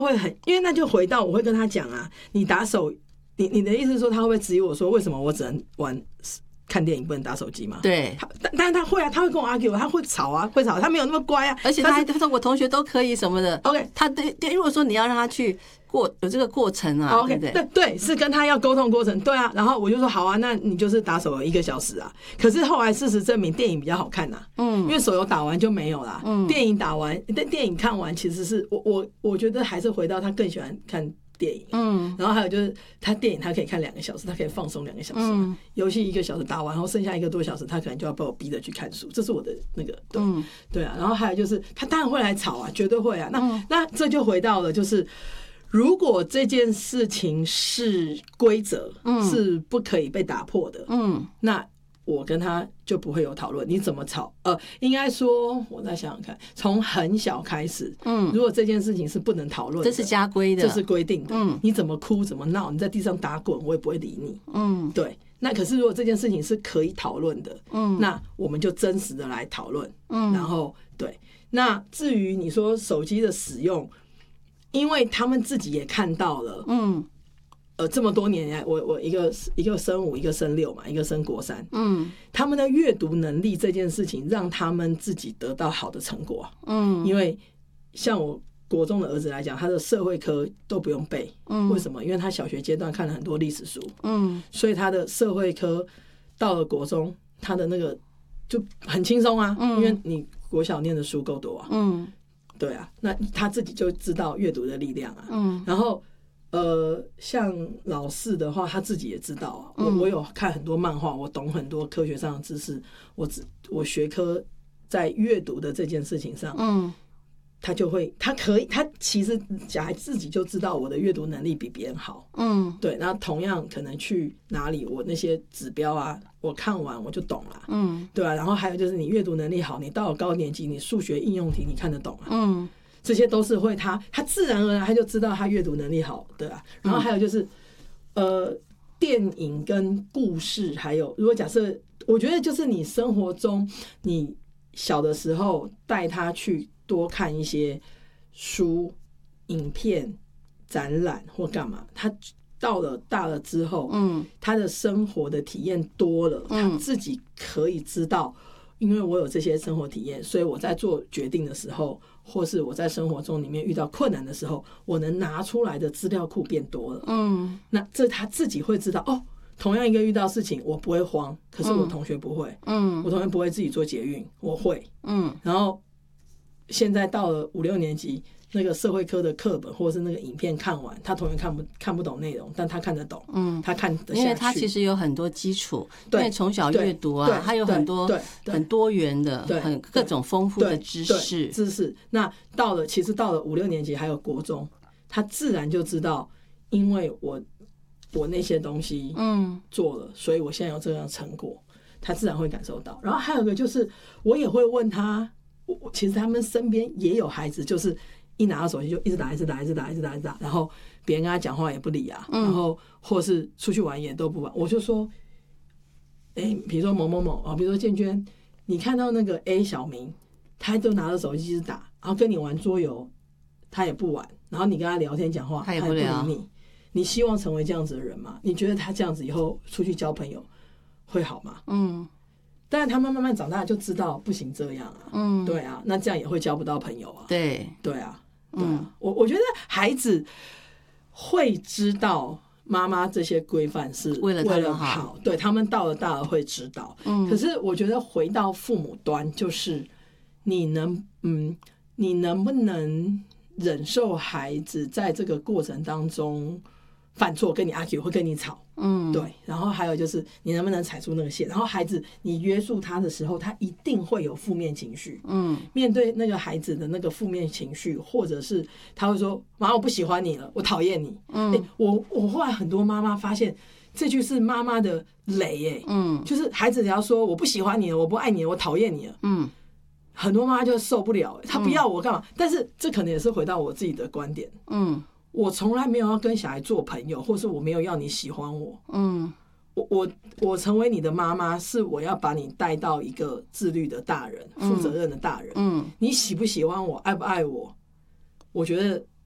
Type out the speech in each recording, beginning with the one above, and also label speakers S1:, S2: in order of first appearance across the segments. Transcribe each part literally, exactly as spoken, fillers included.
S1: 会很，因为那就回到我会跟他讲啊，你打手，你你的意思是说他会不会质疑我说为什么我只能玩看电影不能打手机吗？
S2: 对，
S1: 但但是他会啊，他会跟我 argue， 他会吵啊，会吵，他没有那么乖啊，
S2: 而且他还他说我同学都可以什么的。
S1: OK，
S2: 他对对，如果说你要让他去过有这个过程啊
S1: ，OK，
S2: 对不对？
S1: 对对，是跟他要沟通过程，对啊。然后我就说好啊，那你就是打手游一个小时啊。可是后来事实证明，电影比较好看呐、啊，嗯，因为手游打完就没有啦，嗯，电影打完，但电影看完其实是我我我觉得还是回到他更喜欢看电影，嗯，然后还有就是他电影他可以看两个小时，他可以放松两个小时，嗯，游戏一个小时打完，然后剩下一个多小时，他可能就要被我逼着去看书，这是我的那个对、嗯、对啊，然后还有就是他当然会来吵啊，绝对会啊，那、嗯、那这就回到了就是。如果这件事情是规则、嗯，是不可以被打破的，嗯，那我跟他就不会有讨论。你怎么吵？呃，应该说，我再想想看，从很小开始，嗯，如果这件事情是不能讨论的，
S2: 这是家规的，
S1: 这是规定的，嗯，你怎么哭怎么闹，你在地上打滚，我也不会理你，嗯，对。那可是如果这件事情是可以讨论的，嗯，那我们就真实的来讨论，嗯，然后对。那至于你说手机的使用。因为他们自己也看到了，嗯，呃，这么多年来，我我一个一个升五，一个升六嘛，一个升国三，嗯，他们的阅读能力这件事情，让他们自己得到好的成果，嗯，因为像我国中的儿子来讲，他的社会科都不用背，嗯，为什么？因为他小学阶段看了很多历史书，嗯，所以他的社会科到了国中，他的那个就很轻松啊，嗯，因为你国小念的书够多啊，嗯。对啊，那他自己就知道阅读的力量啊。嗯，然后呃，像老四的话，他自己也知道啊。嗯、我我有看很多漫画，我懂很多科学上的知识。我只我学科在阅读的这件事情上，嗯，他就会，他可以，他其实小孩自己就知道我的阅读能力比别人好。嗯，对。那同样可能去哪里，我那些指标啊。我看完我就懂了，嗯，对啊，然后还有就是你阅读能力好，你到了高年级，你数学应用题你看得懂啊，嗯，这些都是会他他自然而然他就知道他阅读能力好，对啊，然后还有就是，呃，电影跟故事，还有如果假设，我觉得就是你生活中你小的时候带他去多看一些书、影片、展览或干嘛，他。到了大了之后，嗯，他的生活的体验多了，嗯，他自己可以知道，因为我有这些生活体验，所以我在做决定的时候，或是我在生活中里面遇到困难的时候，我能拿出来的资料库变多了，嗯，那这他自己会知道哦。同样一个遇到事情，我不会慌，可是我同学不会，嗯，我同学不会自己做捷运，我会，嗯，然后现在到了五六年级。那个社会科的课本或者是那个影片看完，他同学看不看不懂内容，但他看得懂，嗯，他看得下去，
S2: 因为他其实有很多基础，因为从小阅读啊，他有很多很多元的、很各种丰富的知识
S1: 知识。那到了其实到了五六年级还有国中，他自然就知道，因为我我那些东西嗯做了，所以我现在有这样的成果，他自然会感受到。然后还有一个就是，我也会问他，我其实他们身边也有孩子，就是。一拿到手机就一直打，一直打，一直打，一直打，一直打，然后别人跟他讲话也不理啊，嗯、然后或是出去玩也都不玩。我就说，哎、欸，比如说某某某啊，比如说建娟，你看到那个 A 小明，他就拿着手机一直打，然后跟你玩桌游，他也不玩，然后你跟他聊天讲话，
S2: 他也不理
S1: 你。你希望成为这样子的人吗？你觉得他这样子以后出去交朋友会好吗？嗯。但是他们慢慢长大就知道不行这样啊，嗯，对啊，那这样也会交不到朋友啊，
S2: 对，
S1: 对啊。对啊，我我觉得孩子会知道妈妈这些规范是为了他们好，对他们到了大了会知道。嗯，可是我觉得回到父母端，就是你能嗯，你能不能忍受孩子在这个过程当中犯错，跟你 argue 会跟你吵？嗯，对。然后还有就是你能不能踩出那个线？然后孩子你约束他的时候，他一定会有负面情绪。嗯，面对那个孩子的那个负面情绪，或者是他会说：“妈，我不喜欢你了，我讨厌你。”嗯，欸、我我后来很多妈妈发现这句是妈妈的雷耶、欸。嗯，就是孩子只要说我不喜欢你了，我不爱你了，我讨厌你了。嗯，很多妈妈就受不了、欸，他不要我干嘛？嗯、但是这可能也是回到我自己的观点。嗯。我从来没有要跟小孩做朋友，或是我没有要你喜欢我。嗯，我我我成为你的妈妈，是我要把你带到一个自律的大人、负责任的大人。嗯，你喜不喜欢我，爱不爱我？我觉得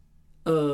S1: 呃。